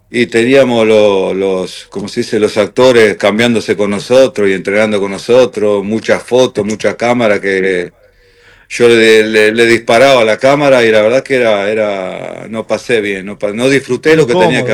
y teníamos ¿cómo se dice? Los actores cambiándose con nosotros y entrenando con nosotros, muchas fotos, muchas cámaras que yo le disparaba a la cámara y la verdad que no pasé bien, no disfruté lo que tenía que Incómodo.